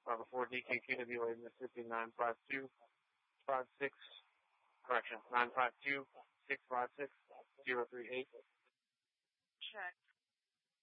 Bravo 4 DKQWA Mississippi 952-56, correction, 952-656-038. Check.